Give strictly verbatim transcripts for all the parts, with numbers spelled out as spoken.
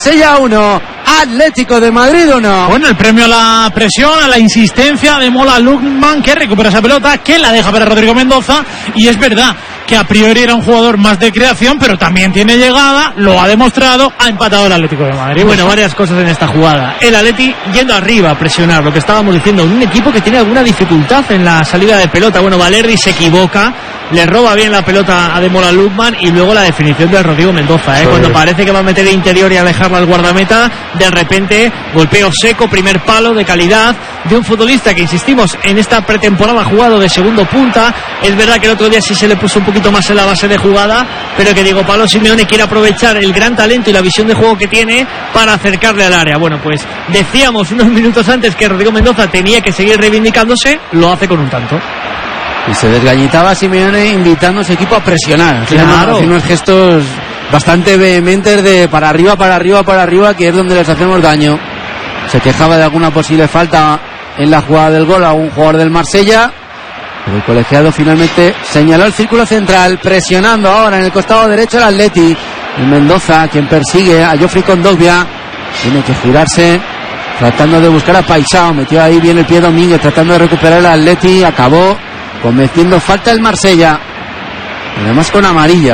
Marsella uno, Atlético de Madrid uno. Bueno, el premio a la presión, a la insistencia de Mola Lukman, que recupera esa pelota, que la deja para Rodrigo Mendoza, y es verdad que a priori era un jugador más de creación, pero también tiene llegada, lo ha demostrado, ha empatado el Atlético de Madrid. Bueno, varias cosas en esta jugada. El Atleti yendo arriba a presionar, lo que estábamos diciendo, un equipo que tiene alguna dificultad en la salida de pelota. Bueno, Valerdi se equivoca, le roba bien la pelota a Demola Lukman, y luego la definición de Rodrigo Mendoza, ¿eh? Sí. Cuando parece que va a meter el interior y alejarla al guardameta, de repente golpeo seco, primer palo de calidad de un futbolista que, insistimos, en esta pretemporada ha jugado de segundo punta. Es verdad que el otro día sí se le puso un poquito más en la base de jugada, pero que Diego Pablo Simeone quiere aprovechar el gran talento y la visión de juego que tiene para acercarle al área. Bueno, pues decíamos unos minutos antes que Rodrigo Mendoza tenía que seguir reivindicándose, lo hace con un tanto. Y se desgañitaba Simeone invitando a su equipo a presionar. Claro. Hace unos gestos bastante vehementes de para arriba, para arriba, para arriba, que es donde les hacemos daño. Se quejaba de alguna posible falta en la jugada del gol a un jugador del Marsella, pero el colegiado finalmente señaló el círculo central, presionando ahora en el costado derecho el Atleti. Y Mendoza, quien persigue a Geoffrey Kondogbia, tiene que girarse tratando de buscar a Paisao. Metió ahí bien el pie Domínguez tratando de recuperar el Atleti, acabó cometiendo falta el Marsella, además con amarilla.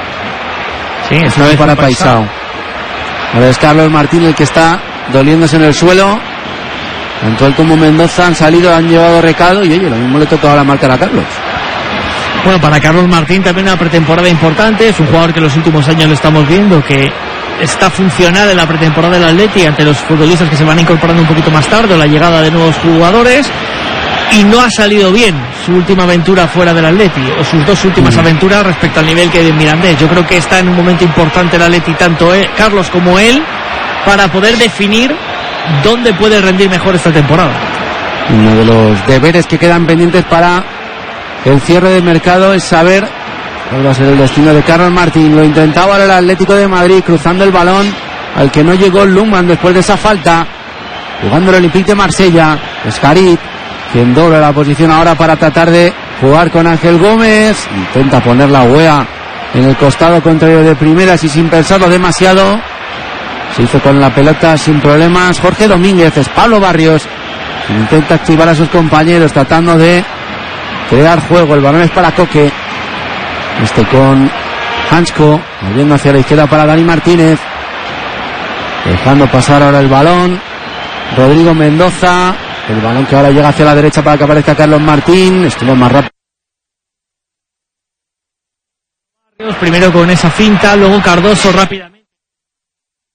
Sí, esta vez para Paisao. Ahora es Carlos Martín el que está doliéndose en el suelo. Tanto él como Mendoza han salido, han llevado recado, y oye, lo mismo le tocaba la marca a Carlos. Bueno, para Carlos Martín también una pretemporada importante. Es un jugador que en los últimos años lo estamos viendo que está funcional en la pretemporada del Atleti ante los futbolistas que se van incorporando un poquito más tarde, o la llegada de nuevos jugadores. Y no ha salido bien su última aventura fuera del Atleti, o sus dos últimas mm. aventuras respecto al nivel que hay de Mirandés. Yo creo que está en un momento importante el Atleti, tanto él, Carlos como él, para poder definir dónde puede rendir mejor esta temporada. Uno de los deberes que quedan pendientes para el cierre de mercado es saber cuál va a ser el destino de Carlos Martín. Lo intentaba ahora el Atlético de Madrid, cruzando el balón al que no llegó Lukman después de esa falta, jugando el Olympique de Marsella. Escarit, quien dobla la posición ahora para tratar de jugar con Ángel Gómez, intenta poner la huea en el costado contrario de primeras y sin pensarlo demasiado, se hizo con la pelota sin problemas Jorge Domínguez. Es Pablo Barrios, intenta activar a sus compañeros tratando de crear juego. El balón es para Coque, este con Hansko, moviendo hacia la izquierda para Dani Martínez, dejando pasar ahora el balón Rodrigo Mendoza. El balón que ahora llega hacia la derecha para que aparezca Carlos Martín. Estuvo más rápido. Primero con esa finta, luego Cardoso rápidamente.